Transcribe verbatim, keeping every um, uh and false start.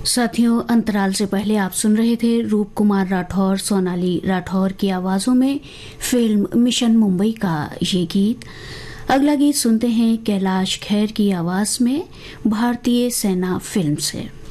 साथियों, अंतराल से पहले आप सुन रहे थे रूप कुमार राठौर, सोनाली राठौर की आवाजों में फिल्म मिशन मुंबई का ये गीत। अगला गीत सुनते हैं कैलाश खेर की आवाज में भारतीय सेना फिल्म से।